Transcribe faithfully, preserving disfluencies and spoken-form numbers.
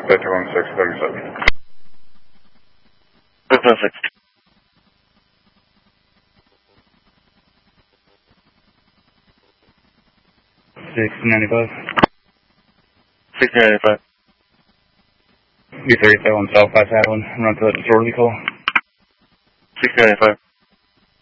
thirty-one six thirty-seven. thirty-one six. six ninety-five. six ninety-five. B thirty-seven South Pass Island, run to that disorderly call. six ninety-five.